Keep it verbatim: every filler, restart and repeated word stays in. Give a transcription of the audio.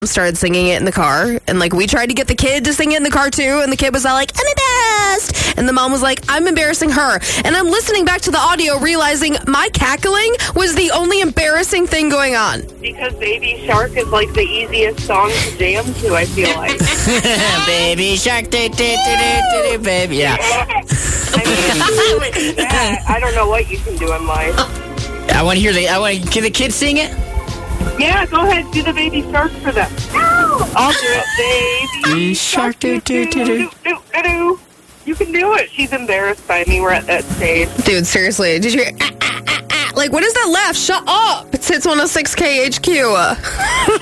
started singing it in the car, and like we tried to get the kid to sing it in the car too, and the kid was all like, I'm embarrassed, and the mom was like, I'm embarrassing her. And I'm listening back to the audio realizing my cackling was the only embarrassing thing going on. Because Baby Shark is like the easiest song to jam to, I feel like. Baby Shark, do, do, do, do, do, baby, yeah. I mean, yeah, I don't know what you can do in life. I want to hear the, I want to, can the kids sing it? Yeah, go ahead, do the Baby Shark for them. I'll do it, Baby Shark, do, do, do, do. do, do, do. You can do it. She's embarrassed by me. We're at that stage. Dude, seriously, did you hear? Ah, ah, ah, ah. Like, what is that laugh? Shut up! It's Hits one oh six K H Q.